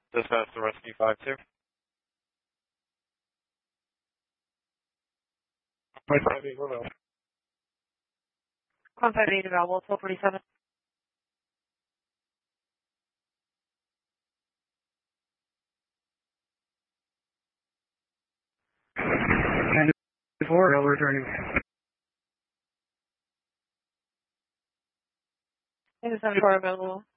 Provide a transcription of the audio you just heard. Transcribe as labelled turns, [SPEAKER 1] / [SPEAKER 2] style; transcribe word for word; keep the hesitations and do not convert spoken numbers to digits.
[SPEAKER 1] Dispatch to Rescue five two. five eight, we're available.
[SPEAKER 2] One five eight available, twelve forty-seven.
[SPEAKER 3] ten four, L returning.
[SPEAKER 2] ten seventy-four available.